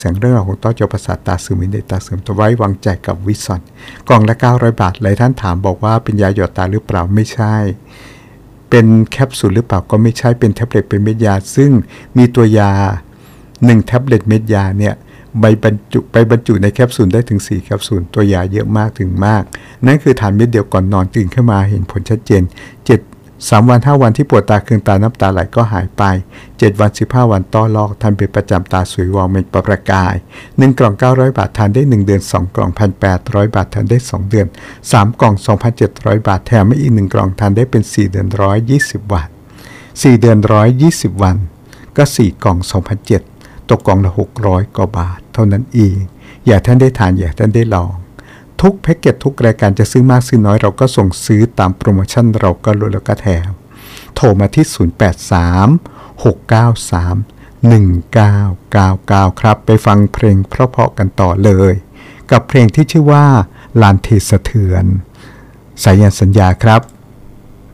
เสียงเรื่องราวของต้อจอประสาทตาซึมวินเดตาซึมตัวไว้วางใจกับวิสันกล่องละ900 บาทหลายท่านถามบอกว่าเป็นยาหยอดตาหรือเปล่าไม่ใช่เป็นแคปซูลหรือเปล่าก็ไม่ใช่เป็นแท็บเล็ตเป็นเม็ดยาซึ่งมีตัวยา1แท็บเล็ตเม็ดยาเนี่ยไปบรรจุในแคปซูลได้ถึง4แคปซูลตัวยาเยอะมากถึงมากนั่นคือทานเม็ดเดียวก่อนนอนตื่นขึ้นมาเห็นผลชัดเจน3 วัน 5 วันที่ปวดตาเคืองตาน้ำตาไหลก็หายไป7 วัน 15 วันต้อลอกทานเป็นประจำตาสวยวาวเป็นประกาย1กล่อง900 บาททานได้1เดือน2กล่อง 1,800 บาททานได้2เดือน3กล่อง 2,700 บาทแถมไม่อีก1กล่องทานได้เป็น4เดือน120 วัน4เดือน120 วันก็4กล่อง 2,700 ตกกล่องละ600 กว่าบาทเท่านั้นเองอย่าท่านได้ทานอย่าท่านได้ลองทุกแพ็กเกจทุกรายการจะซื้อมากซื้อน้อยเราก็ส่งซื้อตามโปรโมชั่นเราก็ลดแล้วก็แถมโทรมาที่0836931999ครับไปฟังเพลงเพราะๆกันต่อเลยกับเพลงที่ชื่อว่าลานเทสะเทือนสายันสัญญาครับ